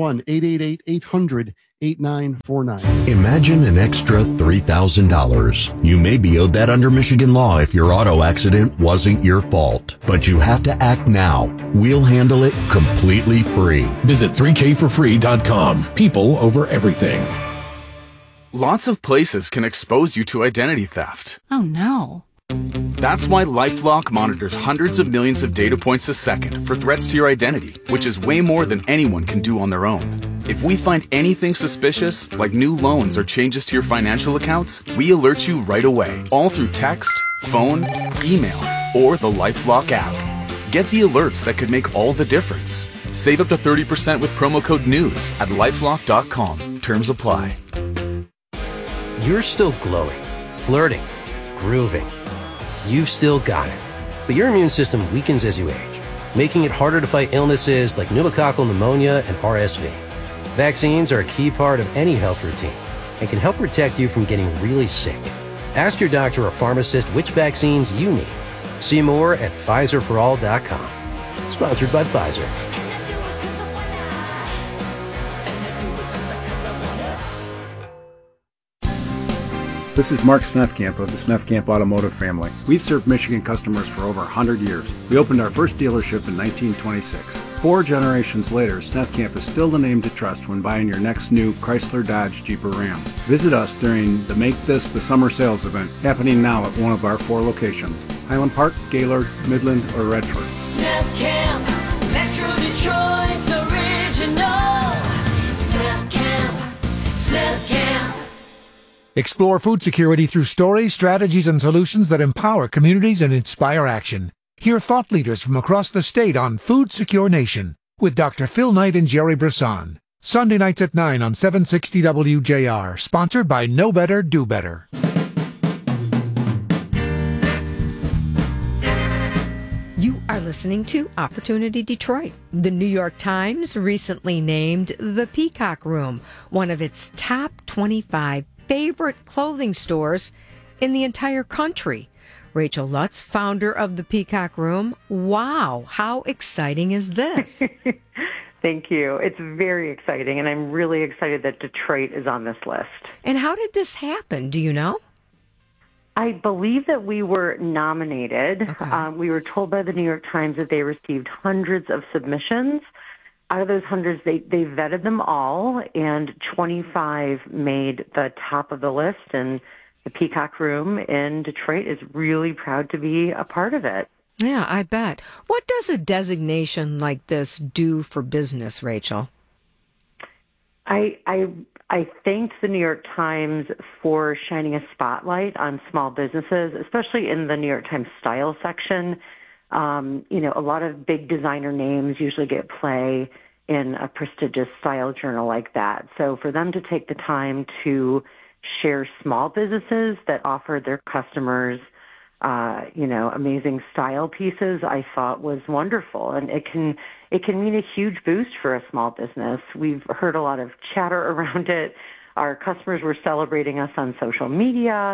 1-888-800-8949. Imagine an extra $3,000. You may be owed that under Michigan law if your auto accident wasn't your fault. But you have to act now. We'll handle it completely free. Visit 3kforfree.com. People over everything. Lots of places can expose you to identity theft. Oh, no. That's why LifeLock monitors hundreds of millions of data points a second for threats to your identity, which is way more than anyone can do on their own. If we find anything suspicious, like new loans or changes to your financial accounts, we alert you right away, all through text, phone, email, or the LifeLock app. Get the alerts that could make all the difference. Save up to 30% with promo code NEWS at LifeLock.com. Terms apply. You're still glowing, flirting, grooving. You've still got it. But your immune system weakens as you age, making it harder to fight illnesses like pneumococcal pneumonia and RSV. Vaccines are a key part of any health routine and can help protect you from getting really sick. Ask your doctor or pharmacist which vaccines you need. See more at PfizerForAll.com. Sponsored by Pfizer. This is Mark Snethkamp of the Snethkamp Automotive family. We've served Michigan customers for over 100 years. We opened our first dealership in 1926. 4 generations later, Snethkamp is still the name to trust when buying your next new Chrysler, Dodge, Jeep, or Ram. Visit us during the Make This the Summer Sales event, happening now at one of our 4 locations: Highland Park, Gaylord, Midland, or Redford. Snethkamp, Metro Detroit's original. Snethkamp. Explore food security through stories, strategies, and solutions that empower communities and inspire action. Hear thought leaders from across the state on Food Secure Nation with Dr. Phil Knight and Jerry Brisson. Sunday nights at 9 on 760 WJR. Sponsored by Know Better, Do Better. You are listening to Opportunity Detroit. The New York Times recently named the Peacock Room one of its top 25 favorite clothing stores in the entire country. Rachel Lutz, founder of the Peacock Room. Wow, how exciting is this? Thank you. It's very exciting, and I'm really excited that Detroit is on this list. And how did this happen? Do you know? I believe that we were nominated. Okay. We were told by the New York Times that they received hundreds of submissions. Out of those hundreds, they vetted them all, and 25 made the top of the list, and the Peacock Room in Detroit is really proud to be a part of it. Yeah, I bet. What does a designation like this do for business, Rachel? I thanked the New York Times for shining a spotlight on small businesses, especially in the New York Times style section. A lot of big designer names usually get play in a prestigious style journal like that. So for them to take the time to share small businesses that offer their customers, amazing style pieces, I thought was wonderful. And it can mean a huge boost for a small business. We've heard a lot of chatter around it. Our customers were celebrating us on social media.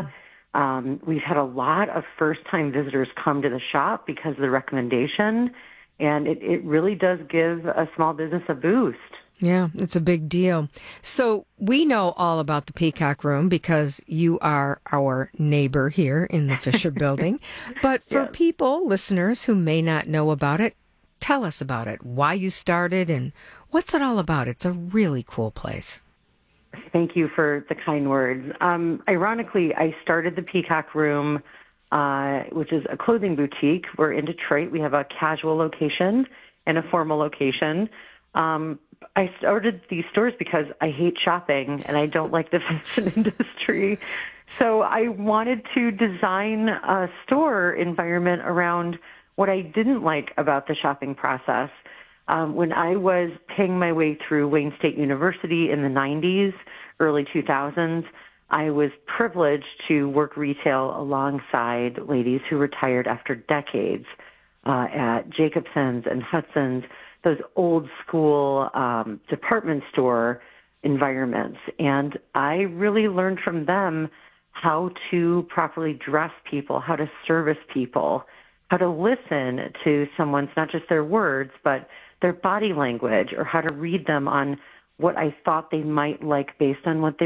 We've had a lot of first-time visitors come to the shop because of the recommendation, and it really does give a small business a boost. Yeah, it's a big deal. So we know all about the Peacock Room because you are our neighbor here in the Fisher Building. But for people, listeners, who may not know about it, tell us about it, why you started, and what's it all about. It's a really cool place. Thank you for the kind words. Ironically, I started the Peacock Room, which is a clothing boutique. We're in Detroit. We have a casual location and a formal location. I started these stores because I hate shopping and I don't like the fashion industry. So I wanted to design a store environment around what I didn't like about the shopping process. When I was paying my way through Wayne State University in the 90s, early 2000s, I was privileged to work retail alongside ladies who retired after decades at Jacobson's and Hudson's, those old school department store environments. And I really learned from them how to properly dress people, how to service people, how to listen to someone's, not just their words, but their body language, or how to read them on what I thought they might like based on what they